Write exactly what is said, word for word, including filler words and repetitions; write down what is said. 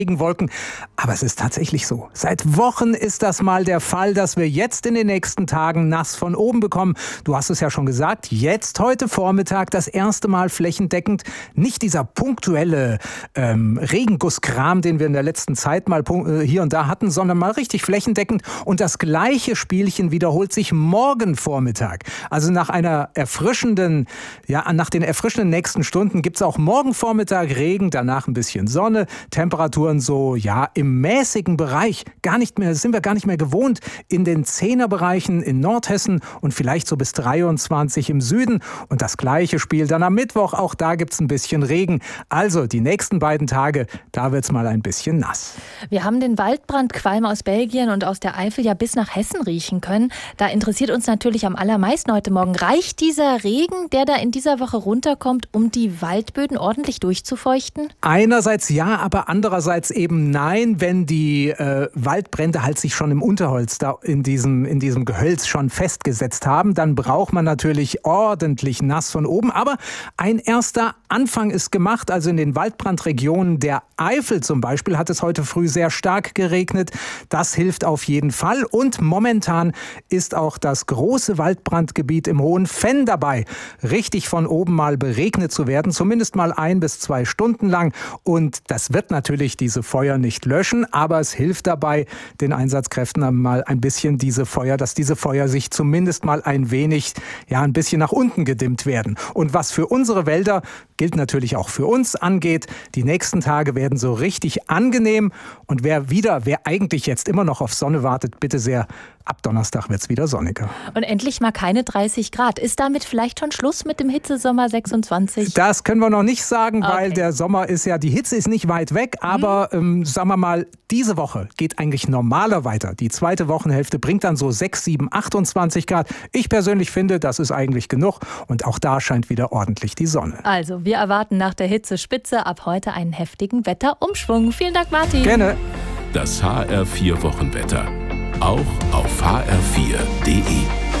Wolken. Aber es ist tatsächlich so. Seit Wochen ist das mal der Fall, dass wir jetzt in den nächsten Tagen nass von oben bekommen. Du hast es ja schon gesagt, jetzt heute Vormittag das erste Mal flächendeckend. Nicht dieser punktuelle ähm, Regengusskram, den wir in der letzten Zeit mal äh, hier und da hatten, sondern mal richtig flächendeckend. Und das gleiche Spielchen wiederholt sich morgen Vormittag. Also nach einer erfrischenden, ja, nach den erfrischenden nächsten Stunden gibt es auch morgen Vormittag Regen, danach ein bisschen Sonne, Temperaturen so, ja, im mäßigen Bereich. Gar nicht mehr, sind wir gar nicht mehr gewohnt. In den Zehnerbereichen in Nordhessen und vielleicht so bis dreiundzwanzig im Süden. Und das gleiche Spiel dann am Mittwoch. Auch da gibt es ein bisschen Regen. Also die nächsten beiden Tage, da wird es mal ein bisschen nass. Wir haben den Waldbrandqualm aus Belgien und aus der Eifel ja bis nach Hessen riechen können. Da interessiert uns natürlich am allermeisten heute Morgen. Reicht dieser Regen, der da in dieser Woche runterkommt, um die Waldböden ordentlich durchzufeuchten? Einerseits ja, aber andererseits eben nein, wenn die äh, Waldbrände halt sich schon im Unterholz da in diesem, in diesem Gehölz schon festgesetzt haben, dann braucht man natürlich ordentlich nass von oben. Aber ein erster Anfang ist gemacht. Also in den Waldbrandregionen der Eifel zum Beispiel hat es heute früh sehr stark geregnet. Das hilft auf jeden Fall. Und momentan ist auch das große Waldbrandgebiet im Hohen Venn dabei, richtig von oben mal beregnet zu werden. Zumindest mal ein bis zwei Stunden lang. Und das wird natürlich diese Feuer nicht löschen, aber es hilft dabei, den Einsatzkräften mal ein bisschen diese Feuer, dass diese Feuer sich zumindest mal ein wenig, ja, ein bisschen nach unten gedimmt werden. Und was für unsere Wälder gilt natürlich auch für uns angeht, die nächsten Tage werden so richtig angenehm. Und wer wieder, wer eigentlich jetzt immer noch auf Sonne wartet, bitte sehr, ab Donnerstag wird es wieder sonniger. Und endlich mal keine dreißig Grad. Ist damit vielleicht schon Schluss mit dem Hitzesommer sechsundzwanzig? Das können wir noch nicht sagen, Okay. weil der Sommer ist ja, die Hitze ist nicht weit weg, aber hm. ähm, sagen wir mal, diese Woche geht eigentlich normaler weiter. Die zweite Wochenhälfte bringt dann so sechs, sieben, achtundzwanzig Grad. Ich persönlich finde, das ist eigentlich genug und auch da scheint wieder ordentlich die Sonne. Also, wir erwarten nach der Hitzespitze ab heute einen heftigen Wetterumschwung. Vielen Dank, Martin. Gerne. Das H R vier Wochenwetter. Auch auf h r vier punkt d e.